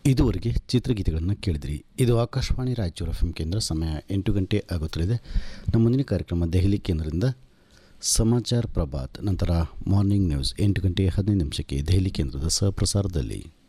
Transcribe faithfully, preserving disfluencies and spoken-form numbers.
ಇದುವರೆಗೆ ಚಿತ್ರಗೀತೆಗಳನ್ನು ಕೇಳಿದಿರಿ. ಇದು ಆಕಾಶವಾಣಿ ರಾಯಚೂರು ಎಫ್ ಎಂ ಕೇಂದ್ರ. ಸಮಯ ಎಂಟು ಗಂಟೆ ಆಗುತ್ತಲಿದೆ. ನಮ್ಮ ಮುಂದಿನ ಕಾರ್ಯಕ್ರಮ ದೆಹಲಿ ಕೇಂದ್ರದಿಂದ ಸಮಾಚಾರ ಪ್ರಭಾತ್, ನಂತರ ಮಾರ್ನಿಂಗ್ ನ್ಯೂಸ್ ಎಂಟು ಗಂಟೆ ಹದಿನೈದು ನಿಮಿಷಕ್ಕೆ ದೆಹಲಿ ಕೇಂದ್ರದ ಸಹಪ್ರಸಾರದಲ್ಲಿ.